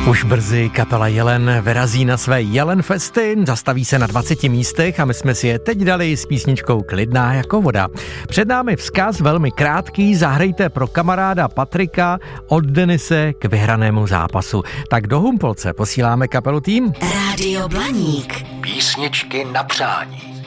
Už brzy kapela Jelen vyrazí na své Jelenfesty, zastaví se na 20 místech a my jsme si je teď dali s písničkou Klidná jako voda. Před námi vzkaz velmi krátký, zahrajte pro kamaráda Patrika od Denise k vyhranému zápasu. Tak do Humpolce posíláme kapelu Tým. Rádio Blaník. Písničky na přání.